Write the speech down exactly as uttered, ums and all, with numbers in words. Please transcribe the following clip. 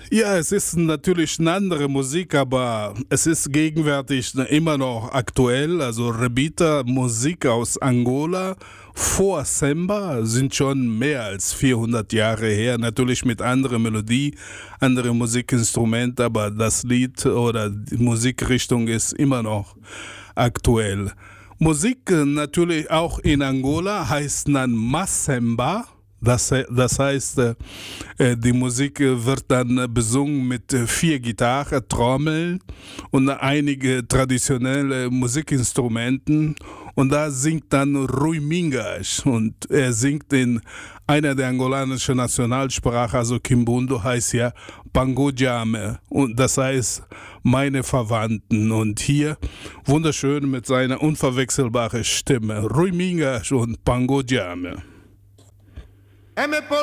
Ja, es ist natürlich eine andere Musik, aber es ist gegenwärtig immer noch aktuell. Also Rebita, Musik aus Angola vor Samba sind schon mehr als vierhundert Jahre her. Natürlich mit anderer Melodie, anderem Musikinstrument, aber das Lied oder die Musikrichtung ist immer noch aktuell. Musik äh, natürlich auch in Angola heißt dann Masemba. Das, he- das heißt, äh, äh, die Musik äh, wird dann äh, besungen mit äh, vier Gitarren, Trommeln und einige traditionelle Musikinstrumenten. Und da singt dann Rui Mingas und er singt in einer der angolanischen Nationalsprache, also Kimbundo heißt ja Pangojame und das heißt meine Verwandten. Und hier wunderschön mit seiner unverwechselbaren Stimme Rui Mingas und Pangojame.